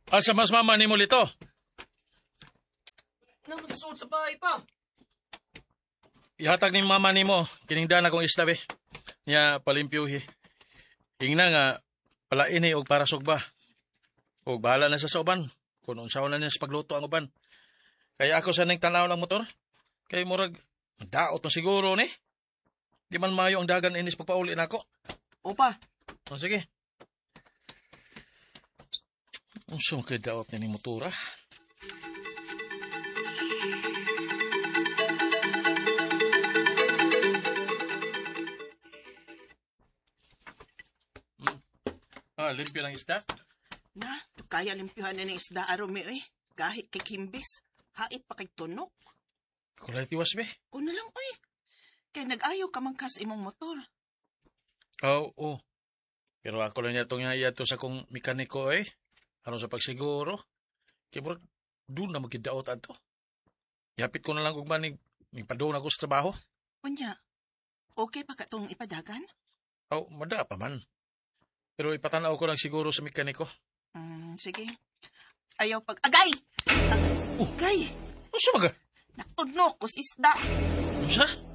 Asa mas mama ni mo lito? Naman sa suod sa bahay pa. Ihatag ni mama ni mo, kiningdan akong isla be. Niya palimpyuhi. Ingna nga, palaini og para sugba. Og bahala na sa uban, kung unsaon na niya sa pagluto ang uban. Kaya ako sa ning tanaw ng motor, kay murag, daot na siguro ni. Di man mayo ang dagan inis pagpauli na ako. Opa, O sige. Unsa kay daot ni motora? Limpyo ng isda? Na, kaya limpyuhan na ng isda arome eh. Kahit kay kimbis, hait pa kay tunok. Kulay tiwas be. Kuno lang oy. Kay nag-ayaw ka mangkas imong motor. Oo. Pero ako lang niya itong iyato sa kong mekaniko eh. Ano sa pagsiguro. Kaya murag, doon na magkidaot ato. Yapit ko na lang kung manig padoon ako sa trabaho. Unya, okay pa ka tong ipadagan? Mada pa man. Pero ipatanaw ko lang siguro sa mekaniko. Sige. Ayaw Agay! Agay! Ano siya maga? Naktunok ko sa isda. Ano siya?